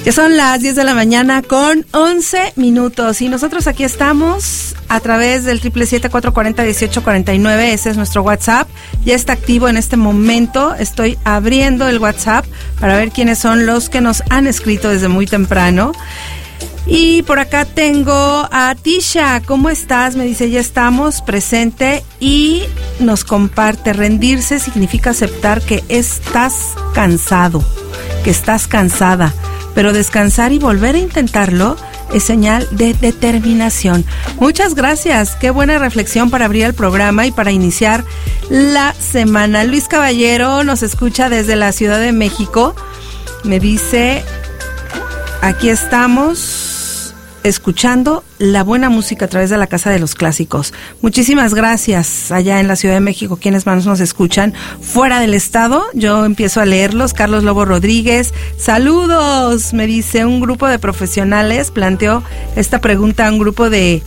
Ya son las 10 de la mañana con 11 minutos y nosotros aquí estamos a través del 777-440-1849, ese es nuestro WhatsApp, ya está activo en este momento, estoy abriendo el WhatsApp para ver quiénes son los que nos han escrito desde muy temprano. Y por acá tengo a Tisha, ¿cómo estás? Me dice, ya estamos, presente, y nos comparte, rendirse significa aceptar que estás cansado, que estás cansada, pero descansar y volver a intentarlo es señal de determinación. Muchas gracias, qué buena reflexión para abrir el programa y para iniciar la semana. Luis Caballero nos escucha desde la Ciudad de México, me dice, aquí estamos escuchando la buena música a través de la Casa de los Clásicos. Muchísimas gracias allá en la Ciudad de México, quienes más nos escuchan fuera del estado. Yo empiezo a leerlos. Carlos Lobo Rodríguez, saludos, me dice, un grupo de profesionales planteó esta pregunta a un grupo de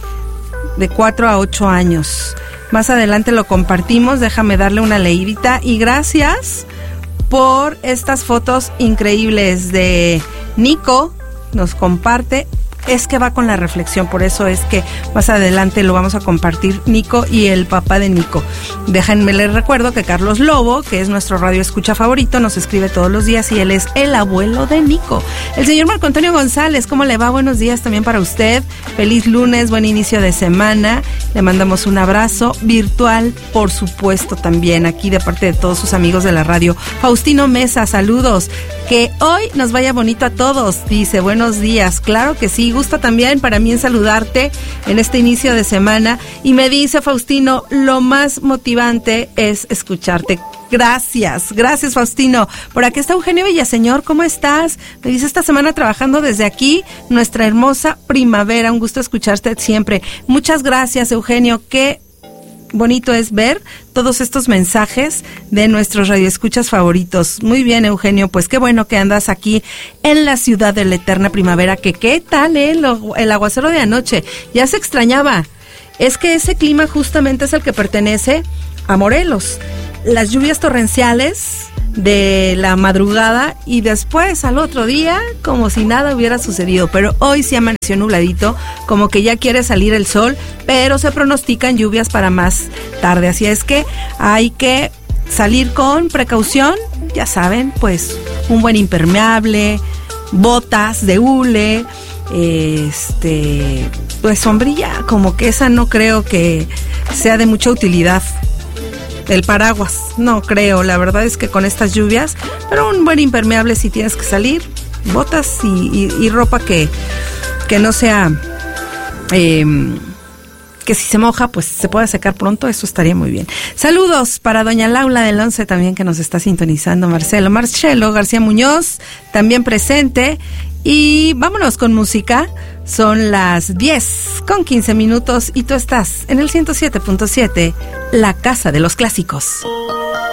4 a 8 años. Más adelante lo compartimos, déjame darle una leidita y gracias por estas fotos increíbles de Nico, nos comparte. Es que va con la reflexión, por eso es que más adelante lo vamos a compartir Nico y el papá de Nico. Déjenme les recuerdo que Carlos Lobo, que es nuestro radio escucha favorito, nos escribe todos los días y él es el abuelo de Nico. El señor Marco Antonio González, ¿cómo le va? Buenos días también para usted. Feliz lunes, buen inicio de semana. Le mandamos un abrazo virtual, por supuesto, también aquí de parte de todos sus amigos de la radio. Faustino Mesa, saludos. Que hoy nos vaya bonito a todos, dice, buenos días. Claro que sí, gusta también para mí en saludarte en este inicio de semana. Y me dice Faustino, lo más motivante es escucharte. Gracias Faustino. Por aquí está Eugenio Villaseñor, ¿cómo estás? Me dice, esta semana trabajando desde aquí, nuestra hermosa primavera, un gusto escucharte siempre. Muchas gracias, Eugenio, qué bonito es ver todos estos mensajes de nuestros radioescuchas favoritos. Muy bien, Eugenio, pues qué bueno que andas aquí en la ciudad de la eterna primavera, que qué tal, el aguacero de anoche, ya se extrañaba. Es que ese clima justamente es el que pertenece a Morelos. Las lluvias torrenciales de la madrugada y después al otro día como si nada hubiera sucedido, pero hoy sí amaneció nubladito, como que ya quiere salir el sol, pero se pronostican lluvias para más tarde, así es que hay que salir con precaución, ya saben, pues un buen impermeable, botas de hule, pues sombrilla, como que esa no creo que sea de mucha utilidad. El paraguas, no creo, la verdad es que con estas lluvias, pero un buen impermeable si tienes que salir, botas y ropa que no sea, que si se moja, pues se pueda secar pronto, eso estaría muy bien. Saludos para doña Laura del 11 también que nos está sintonizando, Marcelo García Muñoz, también presente. Y vámonos con música, son las 10:15 y tú estás en el 107.7, la Casa de los Clásicos.